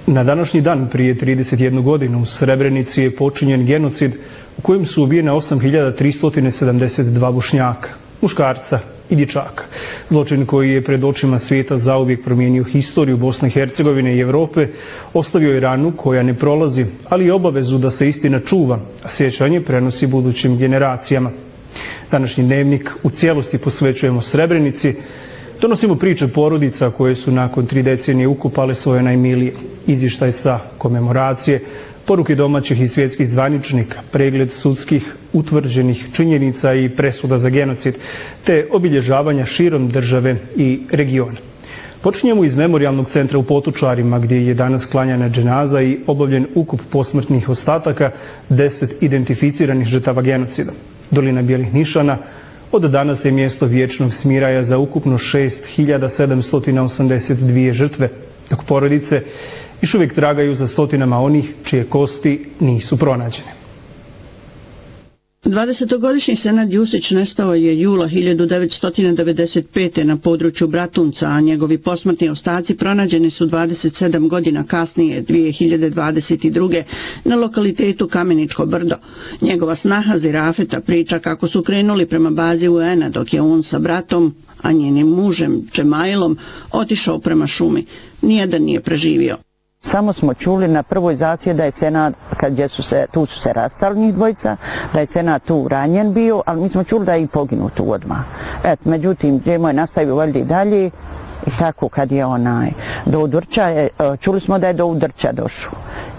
Na današnji dan prije 31 godinu u Srebrenici je počinjen genocid u kojem su ubijene 8372 Bošnjaka, muškarca i dječaka. Zločin koji je pred očima svijeta zauvijek promijenio historiju Bosne i Hercegovine i Europe, ostavio je ranu koja ne prolazi, ali i obavezu da se istina čuva, a sjećanje prenosi budućim generacijama. Današnji dnevnik u cijelosti posvećujemo Srebrenici. Donosimo priče porodica koje su nakon 3 decenije ukopale svoje najmilije. Izvještaj sa komemoracije, poruke domaćih i svjetskih zvaničnika, pregled sudskih utvrđenih činjenica i presuda za genocid, te obilježavanja širom države i regiona. Počinjemo iz memorijalnog centra u Potočarima, gdje je danas klanjana dženaza i obavljen ukup posmrtnih ostataka 10 identificiranih žrtava genocida. Dolina Bijelih Nišana od danas je mjesto vječnog smiraja za ukupno 6782 žrtve, dok porodice još uvijek tragaju za stotinama onih čije kosti nisu pronađene. 20-godišnji Senad Jusić nestao je jula 1995. na području Bratunca, a njegovi posmrtni ostaci pronađeni su 27 godina kasnije, 2022. na lokalitetu Kameničko brdo. Njegova snaha Zirafeta priča kako su krenuli prema bazi UN-a dok je on sa bratom, a njenim mužem Čemailom, otišao prema šumi. Nijedan nije preživio. Samo smo čuli na prvoj zasjedi da je Senad, tu su se rastali njih dvojica, da je Senad tu ranjen bio, ali mi smo čuli da je i poginuo tu odmah. Međutim, gdje je nastavio valjda i dalje, i tako kad je do Udrča, čuli smo da je do Udrča došao.